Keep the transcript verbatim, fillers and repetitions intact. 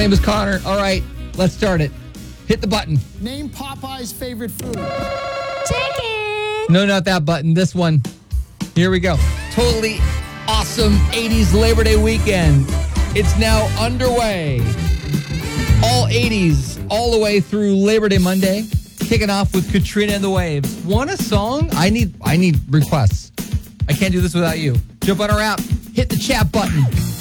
name is Connor. All right, let's start it. Hit the button. Name Popeye's favorite food. Chicken. No, not that button. This one. Here we go. Totally awesome eighties Labor Day weekend. It's now underway. All eighties, all the way through Labor Day Monday. Kicking off with Katrina and the Waves. Want a song? I need I need requests. I can't do this without you. Jump on our app. Hit the chat button.